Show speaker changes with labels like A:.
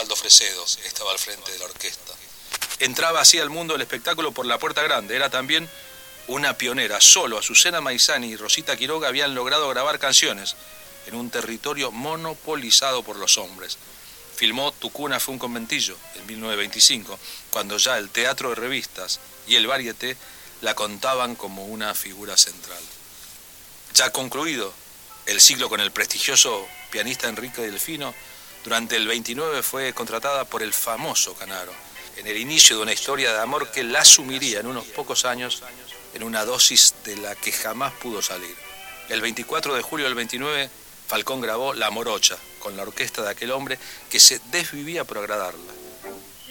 A: Osvaldo Fresedo estaba al frente de la orquesta. Entraba así al mundo del espectáculo por la puerta grande. Era también una pionera. Solo Azucena Maizani y Rosita Quiroga habían logrado grabar canciones en un territorio monopolizado por los hombres. Filmó Tu cuna fue un conventillo en 1925, cuando ya el teatro de revistas y el varieté la contaban como una figura central. Ya concluido el ciclo con el prestigioso pianista Enrique Delfino, durante el 29 fue contratada por el famoso Canaro, en el inicio de una historia de amor que la sumiría en unos pocos años en una dosis de la que jamás pudo salir. El 24 de julio del 29, Falcón grabó La Morocha, con la orquesta de aquel hombre que se desvivía por agradarla.